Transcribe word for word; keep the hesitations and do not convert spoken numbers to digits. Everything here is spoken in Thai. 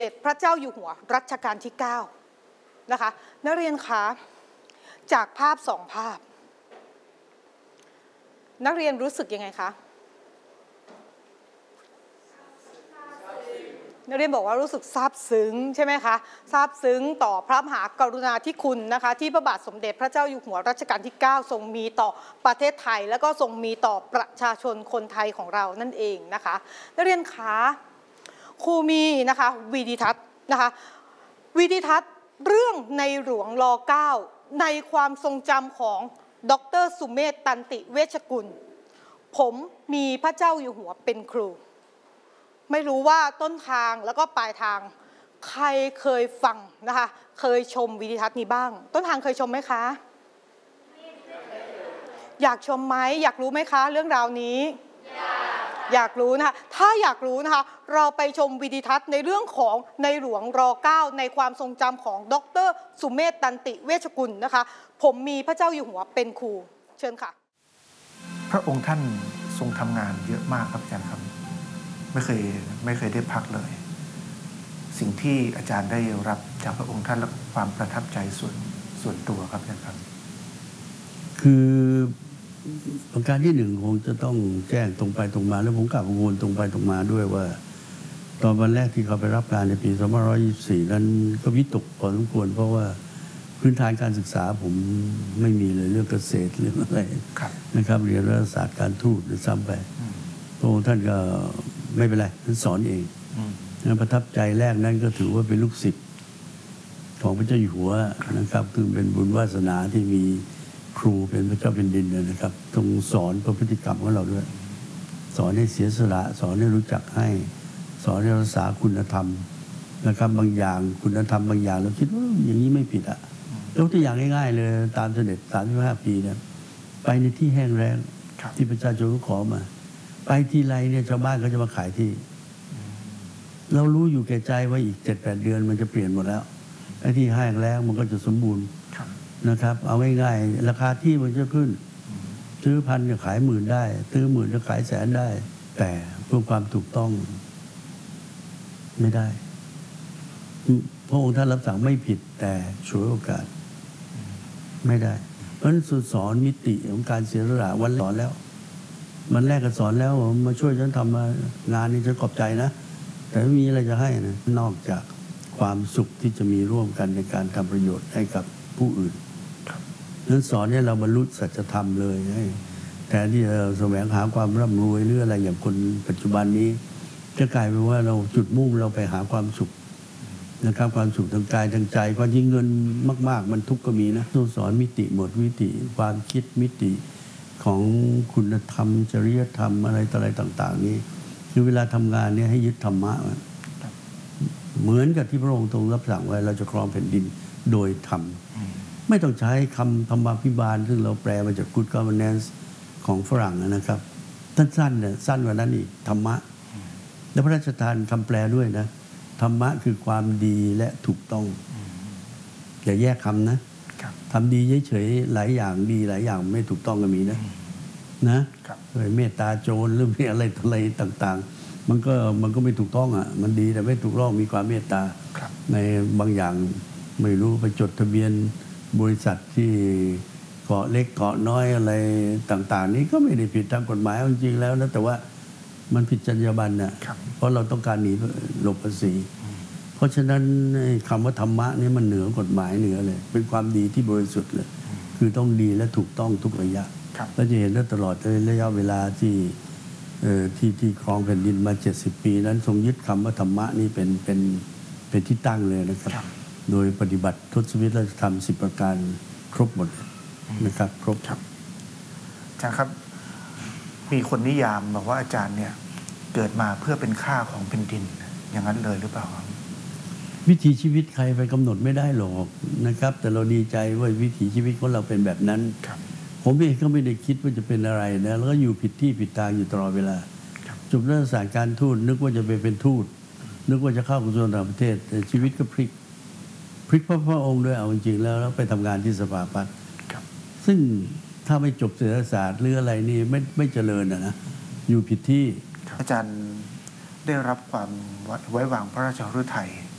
เด็จพระเจ้าอยู่หัวรัชกาลที่เก้านะคะนักเรียนคะจากภาพสองภาพนักเรียนรู้สึกยังไงคะนักเรียนบอกว่ารู้สึกซาบซึ้งใช่ไหมคะซาบซึ้งต่อพระมหากรุณาธิคุณนะคะที่พระบาทสมเด็จพระเจ้าอยู่หัวรัชกาลที่เก้าทรงมีต่อประเทศไทยแล้วก็ทรงมีต่อประชาชนคนไทยของเรานั่นเองนะคะนักเรียนคะครูมีนะคะวิดิทัศน์นะคะวิดิทัศน์เรื่องในหลวงรอเก้าในความทรงจำของดร.สุเมธ ตันติเวชกุลผมมีพระเจ้าอยู่หัวเป็นครูไม่รู้ว่าต้นทางแล้วก็ปลายทางใครเคยฟังนะคะเคยชมวิดิทัศน์นี้บ้างต้นทางเคยชมไหมคะอยากชมไหมอยากรู้ไหมคะเรื่องราวนี้อยากอยากรู้นะคะถ้าอยากรู้นะคะเราไปชมวิดิทัศน์ในเรื่องของในหลวงรอเก้าในความทรงจำของดร.สุเมธ ตันติเวชกุลนะคะผมมีพระเจ้าอยู่หัวเป็นครูเชิญค่ะพระองค์ท่านทรงทำงานเยอะมากครับอาจารย์ครับไม่เคยไม่เคยได้พักเลย สิ่งที่อาจารย์ได้รับจากพระองค์ท่านและความประทับใจส่วนส่วนตัวครับอาจารย์ครับคือประการที่หนึ่งคงจะต้องแจ้งตรงไปตรงมาแล้วผมกลับกังวลตรงไปตรงมาด้วยว่าตอนวันแรกที่เขาไปรับการในปีสองพันห้าร้อยยี่สิบสี่นั้นก็วิตกพอสมควรเพราะว่าพื้นฐานการศึกษาผมไม่มีเลยเรื่องเกษตรเรื่องอะไรนะครับเรียนรัฐศาสตร์การทูตหรือซ้ำไปพระองค์ท่านก็ไม่เป็นไรท่านสอนเองนะประทับใจแรกนั้นก็ถือว่าเป็นลูกศิษย์ของพระเจ้าอยู่หัวนะครับคือเป็นบุญวาสนาที่มีครูเป็นพระเจ้าเป็นดินนะครับทรงสอนพฤติกรรมของเราด้วยสอนให้เสียสละสอนให้รู้จักให้สอนให้รักษาคุณธรรมนะครับบางอย่างคุณธรรมบางอย่างเราคิดว่าอย่างนี้ไม่ผิดอ่ะยกตัวอย่างง่ายๆเลยตามเสด็จสามสิบห้าปีเนี่ยไปในที่แห้งแล้งที่ประชาชนขอมาไปที่ไรเนี่ยชาวบ้านเขาจะมาขายที่เรารู้อยู่แก่ใจว่าอีกเจ็ดแปดเดือนมันจะเปลี่ยนหมดแล้วไอ้ที่แห้งแล้งมันก็จะสมบูรณ์นะครับเอาง่ายๆราคาที่มันจะขึ้นซื้อพันจะขายหมื่นได้ซื้อหมื่นจะขายแสนได้แต่เพื่อความถูกต้องไม่ได้พระองค์ท่านรับสั่งไม่ผิดแต่ฉวยโอกาสไม่ได้เพราะฉะนั้นสอนมิติของการเสียสละวันสอนแล้วมันแรกก็สอนแล้วมาช่วยฉันทำงานนี้ฉันขอบใจนะแต่ไม่มีอะไรจะให้นะนอกจากความสุขที่จะมีร่วมกันในการทำประโยชน์ให้กับผู้อื่นนั้นสอนให้เราบรรลุสัจธรรมเลยแต่ที่เราแสวงหาความร่ำรวยหรืออะไรอย่างคนปัจจุบันนี้จะกลายเป็นว่าเราจุดมุ่งเราไปหาความสุขนะครับความสุขทางกายทางใจความยิ่งเงินมากๆมันทุกข์ก็มีนะต้องสอนมิติหมดมิติความคิดมิติของคุณธรรมจริยธรรมอะไรต่ออะไรต่างๆนี้คือเวลาทำงานเนี่ยให้ยึดธรรมะเหมือนกับที่พระองค์ทรงรับสั่งไว้เราจะครองแผ่นดินโดยธรรมไม่ต้องใช้คำธรรมาภิบาลซึ่งเราแปลมาจาก Good Governance ของฝรั่งนะครับสั้นๆเนี่ยสั้นกว่านั้นอีกธรรมะและพระราชทานคำแปลด้วยนะธรรมะคือความดีและถูกต้องอย่าแยกคำนะทำดีเฉยๆหลายอย่างดีหลายอย่างไม่ถูกต้องก็มีนะนะเมตตาโจรหรืออะไรอะไรต่างๆมันก็มันก็ไม่ถูกต้องอ่ะมันดีแต่ไม่ถูกต้องมีความเมตตาในบางอย่างไม่รู้ไปจดทะเบียนบริษัทที่เกาะเล็กเกาะน้อยอะไรต่างๆนี้ก็ไม่ได้ผิดตามกฎหมายจริงๆแล้วนะแต่ว่ามันผิดจรรยาบรรณน่ะเพราะเราต้องการหนีหลบภาษีเพราะฉะนั้นคำว่าธรรมะนี่มันเหนือกฎหมายเหนือเลยเป็นความดีที่บริสุทธิ์เลยคือต้องดีและถูกต้องทุกระยะเราจะเห็นได้ตลอดระยะเวลาที่ที่ที่ครองแผ่นดินมาเจ็ดสิบปีนั้นทรงยึดคำว่าธรรมะนี่เป็นเป็นเป็นที่ตั้งเลยนะครับโดยปฏิบัติทศวิธราชธรรมสิบประการครบหมดนะครับครบครับอาจารย์ครับมีคนนิยามบอกว่าอาจารย์เนี่ยเกิดมาเพื่อเป็นข้าของแผ่นดินอย่างนั้นเลยหรือเปล่าครับวิถีชีวิตใครไปกำหนดไม่ได้หรอกนะครับแต่เราดีใจว่าวิถีชีวิตของเราเป็นแบบนั้นผมเองก็ไม่ได้คิดว่าจะเป็นอะไรนะแล้วก็อยู่ผิดที่ผิดทางอยู่ตลอดเวลาจบรัฐศาสตร์การทูตนึกว่าจะไปเป็นทูตนึกว่าจะเข้ากระทรวงต่างประเทศแต่ชีวิตก็พลิกพลิกเพราะพระองค์ด้วยเอาจริงๆแล้วแล้วไปทำงานที่สภาพัฒน์ซึ่งถ้าไม่จบเศรษฐศาสตร์หรืออะไรนี่ไม่ไม่เจริญนะนะอยู่ผิดที่อาจารย์ได้รับความไว้วางพระราชฤทัย